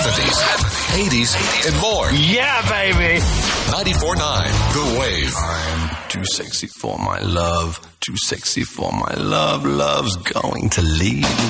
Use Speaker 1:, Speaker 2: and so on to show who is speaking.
Speaker 1: 70s, 80s, and more.
Speaker 2: Yeah, baby.
Speaker 1: 94.9 The Wave.
Speaker 3: I'm too sexy for my love. Too sexy for my love. Love's going to leave.